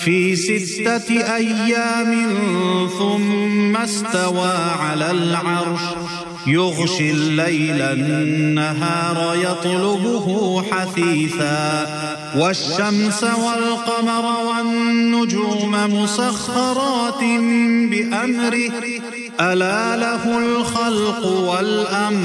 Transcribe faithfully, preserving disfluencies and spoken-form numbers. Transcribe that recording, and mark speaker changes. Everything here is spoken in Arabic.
Speaker 1: في ستة أيام ثم استوى على العرش يغشي الليل النهار يطلبه حثيثا والشمس والقمر والنجوم مسخرات بأمره ألا له الخلق والأمر